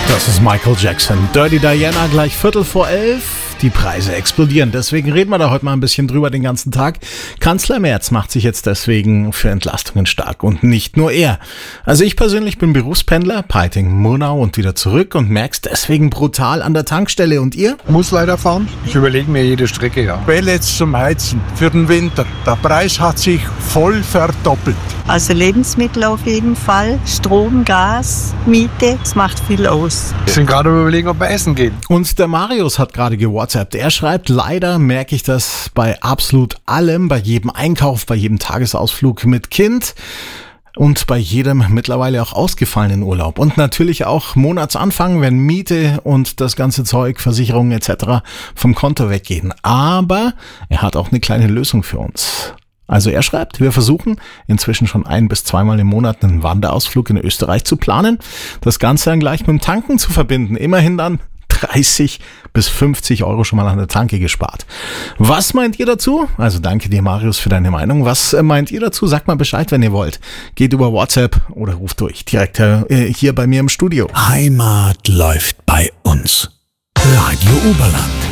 Das ist Michael Jackson. Dirty Diana, gleich 11:15. Die Preise explodieren. Deswegen reden wir da heute mal ein bisschen drüber den ganzen Tag. Kanzler Merz macht sich jetzt deswegen für Entlastungen stark. Und nicht nur er. Also ich persönlich bin Berufspendler, Peiting, Murnau und wieder zurück und merk's deswegen brutal an der Tankstelle. Und ihr? Muss leider fahren. Ich überlege mir jede Strecke, ja. Pellets zum Heizen für den Winter. Der Preis hat sich voll verdoppelt. Also Lebensmittel auf jeden Fall, Strom, Gas, Miete, das macht viel aus. Wir sind gerade überlegen, ob wir essen gehen. Und der Marius hat gerade gewhatsappt. Er schreibt, leider merke ich das bei absolut allem, bei jedem Einkauf, bei jedem Tagesausflug mit Kind und bei jedem mittlerweile auch ausgefallenen Urlaub. Und natürlich auch Monatsanfang, wenn Miete und das ganze Zeug, Versicherungen etc. vom Konto weggehen. Aber er hat auch eine kleine Lösung für uns. Also er schreibt, wir versuchen inzwischen schon 1- bis 2-mal im Monat einen Wanderausflug in Österreich zu planen. Das Ganze dann gleich mit dem Tanken zu verbinden. Immerhin dann 30 bis 50 Euro schon mal an der Tanke gespart. Was meint ihr dazu? Also danke dir, Marius, für deine Meinung. Was meint ihr dazu? Sagt mal Bescheid, wenn ihr wollt. Geht über WhatsApp oder ruft durch. Direkt hier bei mir im Studio. Heimat läuft bei uns. Radio Oberland.